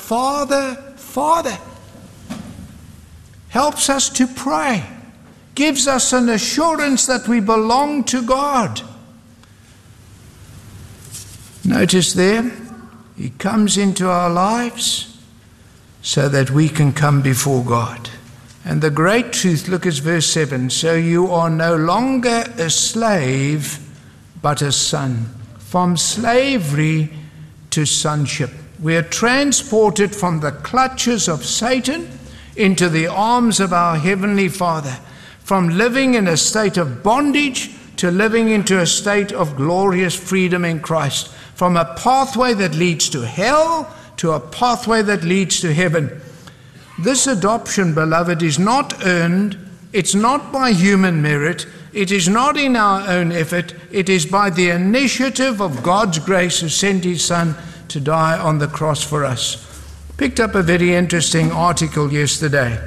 Father, Father. Helps us to pray. Gives us an assurance that we belong to God. Notice there, he comes into our lives so that we can come before God. And the great truth, look at verse 7. So you are no longer a slave, but a son. From slavery to sonship. We are transported from the clutches of Satan into the arms of our Heavenly Father. From living in a state of bondage to living into a state of glorious freedom in Christ. From a pathway that leads to hell to a pathway that leads to heaven. This adoption, beloved, is not earned. It's not by human merit. It is not in our own effort. It is by the initiative of God's grace who sent his Son to die on the cross for us. Picked up a very interesting article yesterday,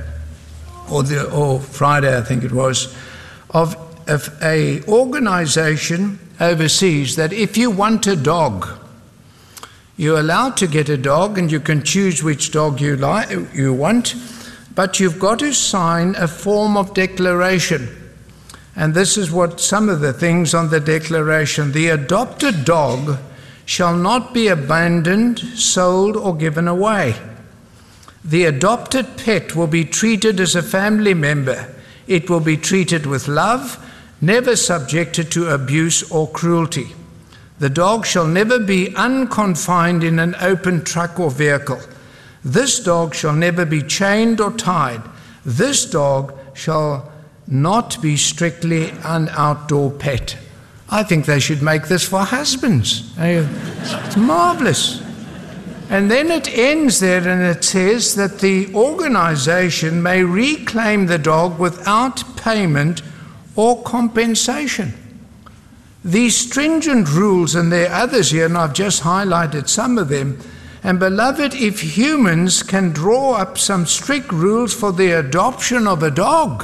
or Friday I think it was, of a organization overseas that if you want a dog, you're allowed to get a dog and you can choose which dog you want, but you've got to sign a form of declaration. And this is what some of the things on the declaration. The adopted dog shall not be abandoned, sold, or given away. The adopted pet will be treated as a family member. It will be treated with love, never subjected to abuse or cruelty. The dog shall never be unconfined in an open truck or vehicle. This dog shall never be chained or tied. This dog shall not be strictly an outdoor pet. I think they should make this for husbands. It's marvelous. And then it ends there and it says that the organization may reclaim the dog without payment or compensation. These stringent rules, and there are others here, and I've just highlighted some of them. And beloved, if humans can draw up some strict rules for the adoption of a dog,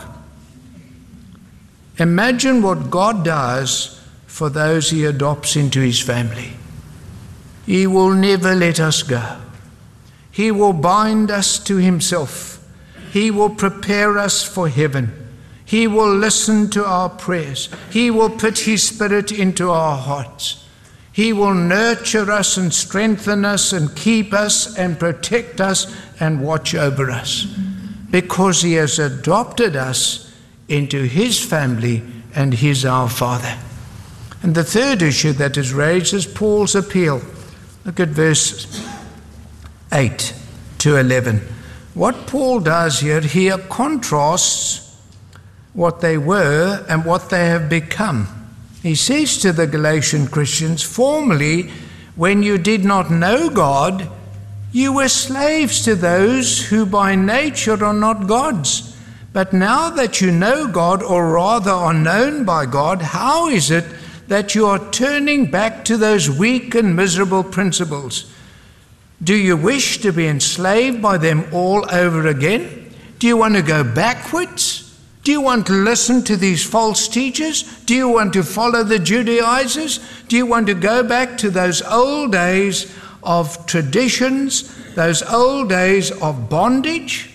imagine what God does for those he adopts into his family. He will never let us go. He will bind us to himself. He will prepare us for heaven. He will listen to our prayers. He will put his Spirit into our hearts. He will nurture us and strengthen us and keep us and protect us and watch over us, because he has adopted us into his family and he's our Father. And the third issue that is raised is Paul's appeal. Look at verse 8 to 11. What Paul does here contrasts what they were and what they have become. He says to the Galatian Christians, formerly, when you did not know God, you were slaves to those who by nature are not gods. But now that you know God, or rather are known by God, how is it that you are turning back to those weak and miserable principles? Do you wish to be enslaved by them all over again? Do you want to go backwards? Do you want to listen to these false teachers? Do you want to follow the Judaizers? Do you want to go back to those old days of traditions, those old days of bondage?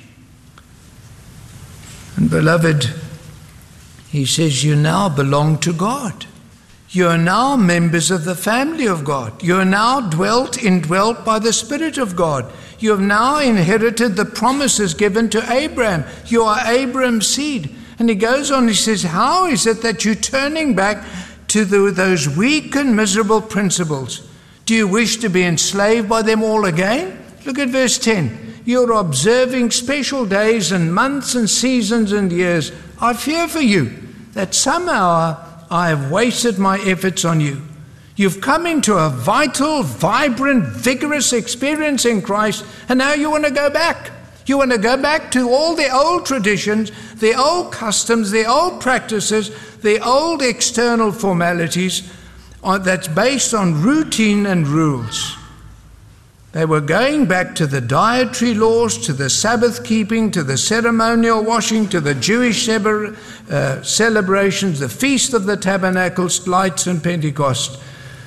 And beloved, he says, you now belong to God. You are now members of the family of God. You are now indwelt by the Spirit of God. You have now inherited the promises given to Abraham. You are Abraham's seed. And he goes on, he says, how is it that you're turning back to those weak and miserable principles? Do you wish to be enslaved by them all again? Look at verse 10. You're observing special days and months and seasons and years. I fear for you that somehow I have wasted my efforts on you. You've come into a vital, vibrant, vigorous experience in Christ, and now you want to go back. You want to go back to all the old traditions, the old customs, the old practices, the old external formalities that's based on routine and rules. They were going back to the dietary laws, to the Sabbath keeping, to the ceremonial washing, to the Jewish celebrations, the Feast of the Tabernacles, Lights, and Pentecost.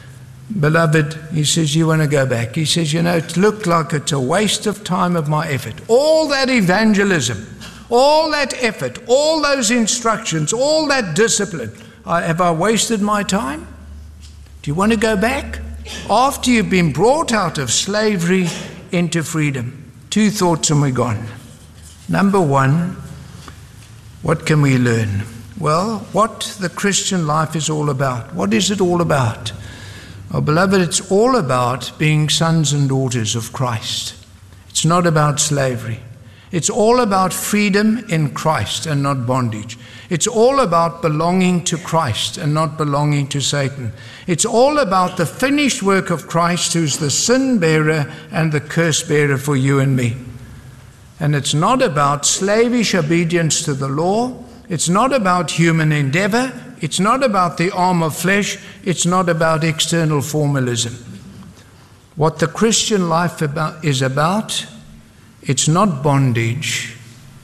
Beloved, he says, you want to go back. He says, it looked like it's a waste of time of my effort. All that evangelism, all that effort, all those instructions, all that discipline. Have I wasted my time? Do you want to go back? After you've been brought out of slavery into freedom. 2 thoughts and we're gone. Number 1, what can we learn? Well, what the Christian life is all about. What is it all about? Oh, beloved, it's all about being sons and daughters of Christ. It's not about slavery. It's all about freedom in Christ and not bondage. It's all about belonging to Christ and not belonging to Satan. It's all about the finished work of Christ, who's the sin bearer and the curse bearer for you and me. And it's not about slavish obedience to the law. It's not about human endeavor. It's not about the arm of flesh. It's not about external formalism. What the Christian life is about, it's not bondage,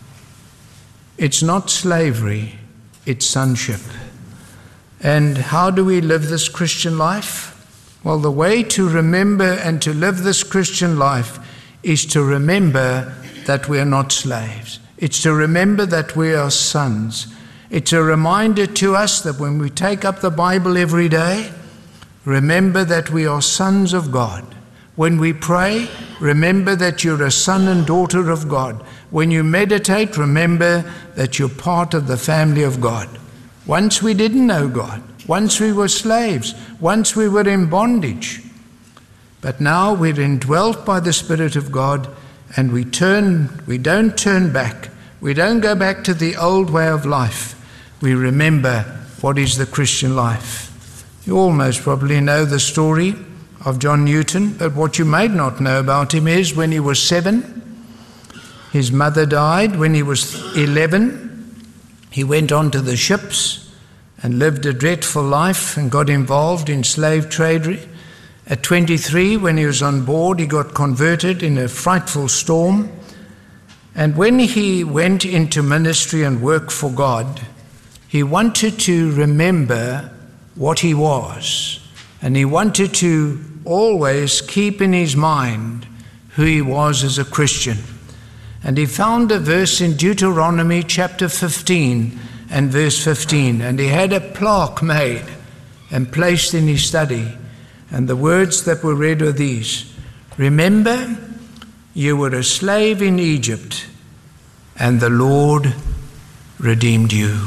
it's not slavery, it's sonship. And how do we live this Christian life? Well, the way to remember and to live this Christian life is to remember that we are not slaves. It's to remember that we are sons. It's a reminder to us that when we take up the Bible every day, remember that we are sons of God. When we pray, remember that you're a son and daughter of God. When you meditate, remember that you're part of the family of God. Once we didn't know God. Once we were slaves. Once we were in bondage. But now we're indwelt by the Spirit of God, and we don't turn back. We don't go back to the old way of life. We remember what is the Christian life. You almost probably know the story of John Newton, but what you may not know about him is when he was 7, his mother died. When he was 11, he went on to the ships and lived a dreadful life and got involved in slave trade. At 23, when he was on board, he got converted in a frightful storm. And when he went into ministry and work for God, he wanted to remember what he was. And he wanted to always keep in his mind who he was as a Christian. And he found a verse in Deuteronomy chapter 15 and verse 15. And he had a plaque made and placed in his study. And the words that were read are these: remember, you were a slave in Egypt, and the Lord redeemed you.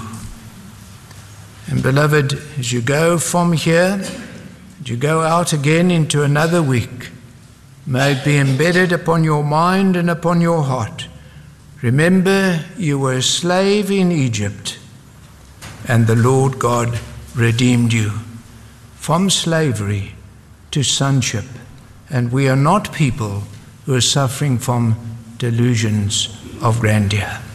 And beloved, as you go from here, as you go out again into another week, may it be embedded upon your mind and upon your heart. Remember, you were a slave in Egypt, and the Lord God redeemed you from slavery to sonship. And we are not people who are suffering from delusions of grandeur.